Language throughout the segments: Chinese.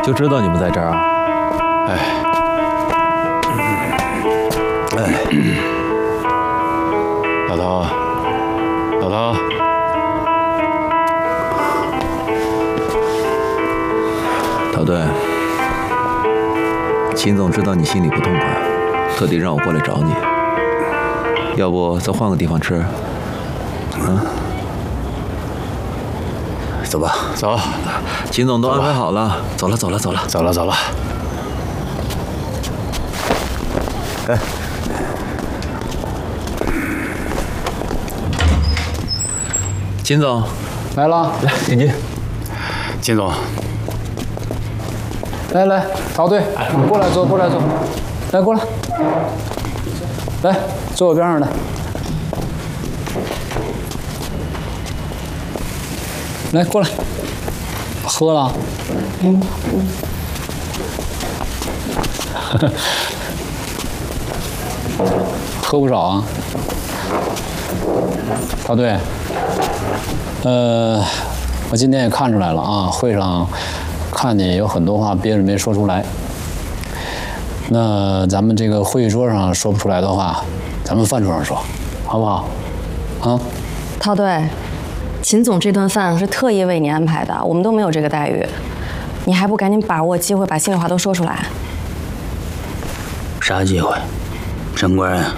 就知道你们在这儿啊。 老头，老头， 陶队，秦总知道你心里不痛快，特地让我过来找你。要不再换个地方吃？啊？走吧， 走。 秦总都安排好了，走了，走了，走了， 走了，走了。 哎，秦总来了， 来请进。 金总， 来，陶队，过来坐，过来坐，来过来，来坐我边上来。来过来，喝了。喝不少啊，陶队。我今天也看出来了啊，会上看见有很多话憋着没说出来。那咱们这个会议桌上说不出来的话，咱们饭桌上说，好不好？啊， 陶队，秦总这顿饭是特意为你安排的，我们都没有这个待遇，你还不赶紧把握机会把心里话都说出来？ 啥机会？陈官人，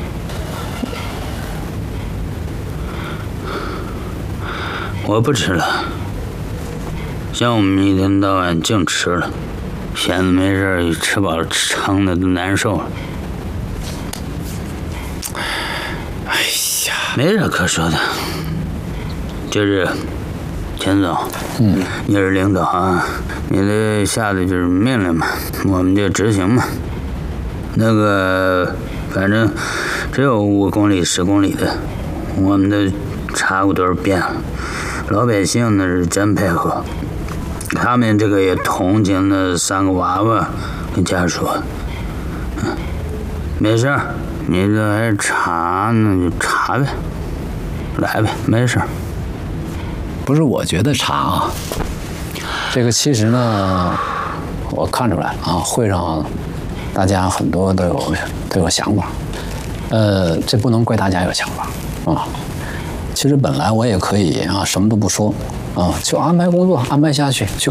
我不吃了。像我们一天到晚净吃了，闲着没事吃饱了撑的都难受了。 哎呀， 没啥可说的，就是钱总，你是领导啊，你这下的就是命令嘛，我们就执行嘛。那个，反正只有5公里、10公里的，我们的查过多少遍了。老百姓那是真配合，他们这个也同情那3个娃娃跟家属。没事，你这还查，那就查呗，来呗，没事。 不是我觉得查啊，这个其实呢，我看出来了啊，会上大家很多都有想法，这不能怪大家有想法啊。其实本来我也可以啊，什么都不说啊，就安排工作安排下去，去